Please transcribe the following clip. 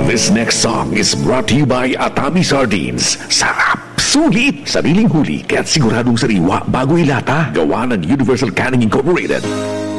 This next song is brought to you by Atami Sardines. Sarap! Sulit! Sariling huli, kaya't siguradong sariwa bago ilata. Gawa ng Universal Canning Incorporated.